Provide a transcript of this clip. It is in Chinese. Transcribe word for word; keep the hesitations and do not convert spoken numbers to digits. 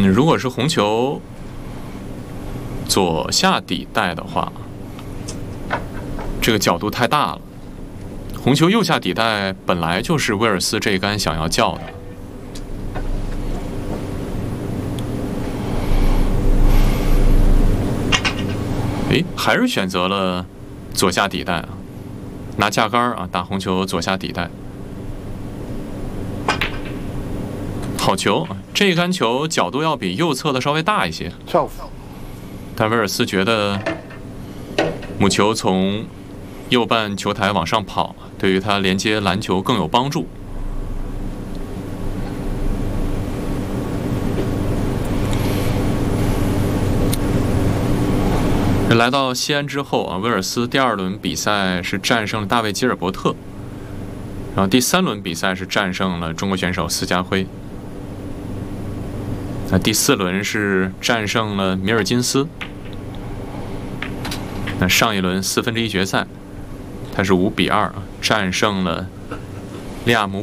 嗯，如果是红球左下底带的话，这个角度太大了。红球右下底带本来就是威尔斯这一杆想要叫的。诶，还是选择了左下底带啊，拿架杆啊打红球左下底带。好球，这一杆球角度要比右侧的稍微大一些。但威尔斯觉得母球从右半球台往上跑，对于他连接篮球更有帮助。来到西安之后啊，威尔斯第二轮比赛是战胜了大卫·吉尔伯特，然后第三轮比赛是战胜了中国选手斯嘉辉。那第四轮是战胜了米尔金斯。那上一轮四分之一决赛，他是五比二战胜了利亚姆。